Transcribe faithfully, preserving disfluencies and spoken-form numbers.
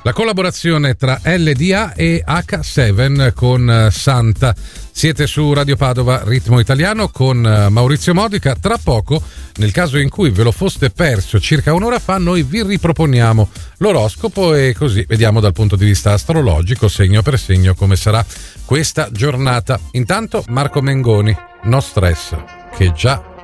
La collaborazione tra L D A e acca sette con Santa. Siete su Radio Padova, Ritmo Italiano con Maurizio Modica. Tra poco, nel caso in cui ve lo foste perso circa un'ora fa, noi vi riproponiamo l'oroscopo e così vediamo dal punto di vista astrologico, segno per segno, come sarà questa giornata. Intanto Marco Mengoni, No Stress, che già